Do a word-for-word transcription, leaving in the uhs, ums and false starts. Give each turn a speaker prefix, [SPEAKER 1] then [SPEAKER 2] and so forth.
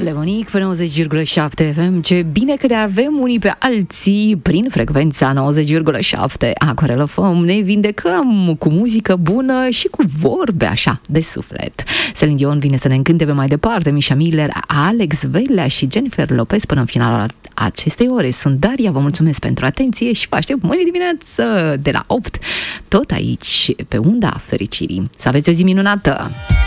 [SPEAKER 1] Lemonic pe nouăzeci virgulă șapte F M. Ce bine că ne avem unii pe alții prin frecvența nouăzeci virgulă șapte Aquarello Foam. Ne vindecăm cu muzică bună și cu vorbe așa de suflet. Celine Dion vine să ne încânte pe mai departe, Misha Miller, Alex Velea și Jennifer Lopez până în finalul acestei ore. Sunt Daria, vă mulțumesc pentru atenție și vă aștept mâine dimineață de la opt tot aici pe unda fericirii. Să aveți o zi minunată!